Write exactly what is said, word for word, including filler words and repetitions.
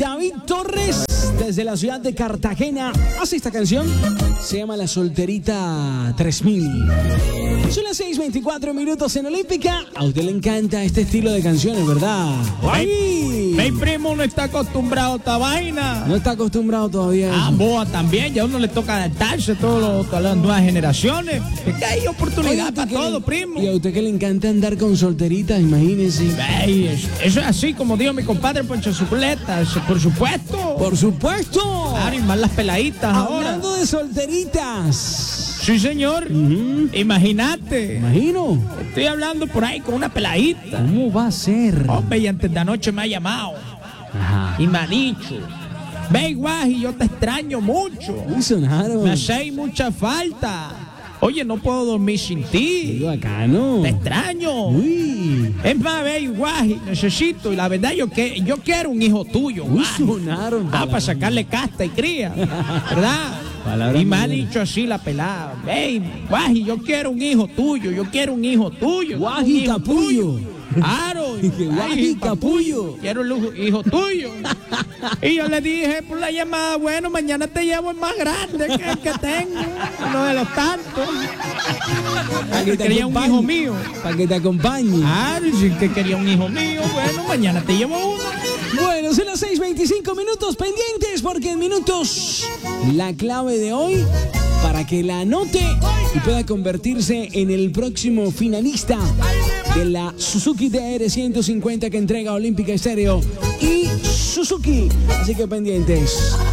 David Torres, desde la ciudad de Cartagena, hace esta canción. Se llama La Solterita tres mil. Son las seis veinticuatro minutos en Olímpica. A usted le encanta este estilo de canciones, ¿verdad? ¡Ay! Mi primo no está acostumbrado a esta vaina. No está acostumbrado todavía. Ah, boa también. Ya a uno le toca adaptarse a todos todas las nuevas generaciones. Es que hay oportunidad para todo, le, primo. Y a usted que le encanta andar con solteritas, imagínese. Ey, eso, eso es así, como dijo mi compadre Poncho Supleta. Eso, por supuesto. Por supuesto. Claro, y más las peladitas ahora. Hablando de solteritas. Sí, señor. Uh-huh. Imagínate. Imagino. Estoy hablando por ahí con una peladita. ¿Cómo va a ser? Hombre, y antes de anoche me ha llamado. Ajá. Y me ha dicho: ve, Guaji, yo te extraño mucho. Uy, sonaron. Me hace mucha falta. Oye, no puedo dormir sin ti. Qué bacano. Te extraño. Uy. Es más, ve, Guaji, necesito. Y la verdad, yo, que, yo quiero un hijo tuyo. Uy, sonaron. Ah, para sacarle casta y cría. ¿Verdad? Palabra y me ha buena. dicho así la pelada: hey, Guaji, yo quiero un hijo tuyo, yo quiero un hijo tuyo. Guaji Capullo. Claro. Guaji Capullo. Quiero un hijo tuyo. Y yo le dije por la llamada: bueno, mañana te llevo el más grande que el que tengo, uno de los tantos. Que quería un hijo mío. Para que te acompañe. Claro, y si que quería un hijo mío, bueno, mañana te llevo uno. Bueno, son las seis veinticinco minutos pendientes, porque en minutos la clave de hoy para que la anote y pueda convertirse en el próximo finalista de la Suzuki T R ciento cincuenta que entrega Olímpica Estéreo y Suzuki. Así que pendientes.